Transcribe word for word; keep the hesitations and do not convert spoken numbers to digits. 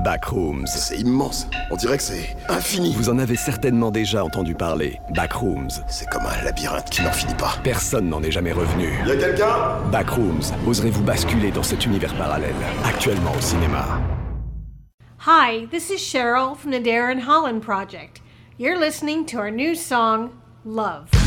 Backrooms. C'est immense. On dirait que c'est infini. Vous en avez certainement déjà entendu parler. Backrooms. C'est comme un labyrinthe qui n'en finit pas. Personne n'en est jamais revenu. Y a quelqu'un? Backrooms. Oserez-vous basculer dans cet univers parallèle, actuellement au cinéma? Hi, this is Cheryl from the Darren Holland Project. You're listening to our new song, Love.